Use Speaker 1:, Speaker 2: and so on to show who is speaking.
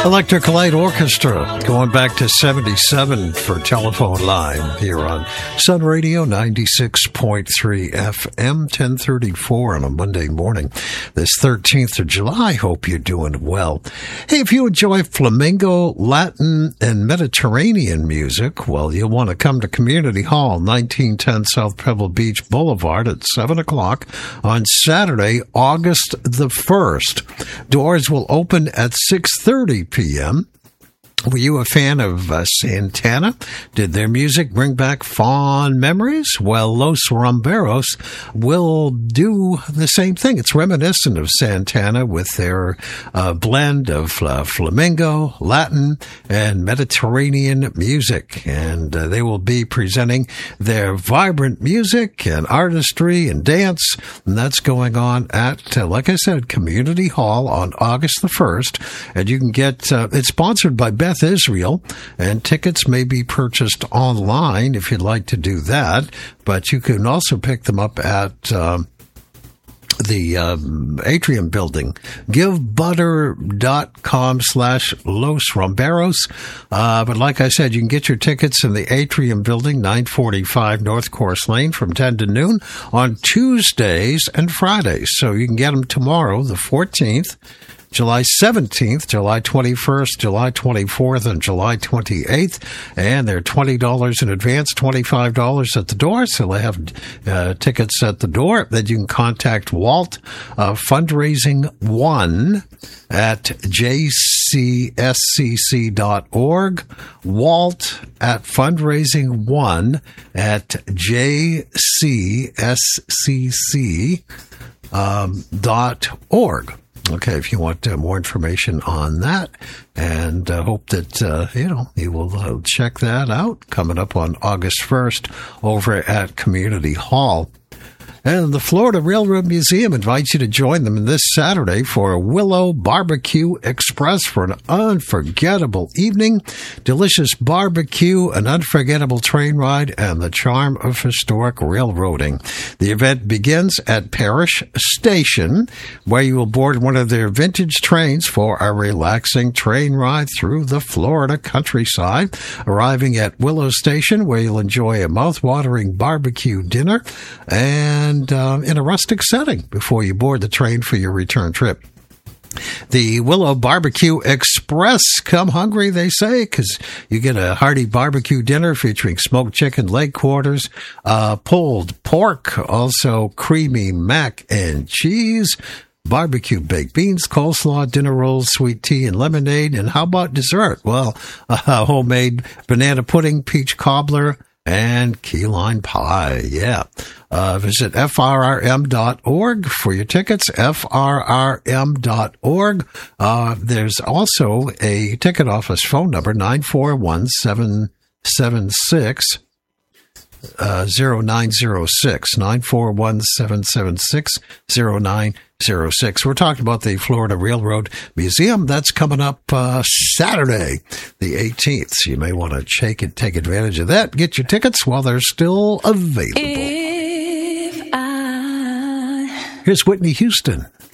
Speaker 1: Electric Light Orchestra, going back to 77 for Telephone Line here on Sun Radio 96.3 FM, 1034 on a Monday morning, this 13th of July. Hope you're doing well. Hey, if you enjoy flamenco, Latin, and Mediterranean music, well, you'll want to come to Community Hall, 1910 South Pebble Beach Boulevard at 7 o'clock on Saturday, August the 1st. Doors will open at 6:30 p.m. Were you a fan of Santana? Did their music bring back fond memories? Well, Los Rumberos will do the same thing. It's reminiscent of Santana with their blend of flamenco, Latin, and Mediterranean music. And they will be presenting their vibrant music and artistry and dance. And that's going on at, like I said, Community Hall on August the 1st. And you can get, it's sponsored by Beth Israel, and tickets may be purchased online if you'd like to do that, but you can also pick them up at the Atrium Building, givebutter.com/Los Rumberos. But like I said, you can get your tickets in the Atrium Building, 945 North Course Lane from 10 to noon on Tuesdays and Fridays. So you can get them tomorrow, the 14th, July 17th, July 21st, July 24th, and July 28th. And they're $20 in advance, $25 at the door. So they have tickets at the door. Then you can contact Walt Fundraising1 at jcscc.org. Walt at Fundraising1 at jcscc.org. Okay, if you want more information on that, and hope that, you will check that out coming up on August 1st over at Community Hall. And the Florida Railroad Museum invites you to join them this Saturday for a Willow Barbecue Express for an unforgettable evening. Delicious barbecue, an unforgettable train ride, and the charm of historic railroading. The event begins at Parrish Station, where you will board one of their vintage trains for a relaxing train ride through the Florida countryside. Arriving at Willow Station, where you'll enjoy a mouth-watering barbecue dinner and in a rustic setting before you board the train for your return trip. The Willow Barbecue Express, come hungry, they say, because you get a hearty barbecue dinner featuring smoked chicken, leg quarters, pulled pork, also creamy mac and cheese, barbecue baked beans, coleslaw, dinner rolls, sweet tea, and lemonade. And how about dessert? Well, homemade banana pudding, peach cobbler, and key lime pie. Yeah. Visit frrm.org for your tickets, frrm.org. There's also a ticket office phone number, 941-776 0906, 941-776-0906. We're talking about the Florida Railroad Museum. That's coming up Saturday, the 18th. So you may want to take advantage of that. Get your tickets while they're still available. Here's Whitney Houston.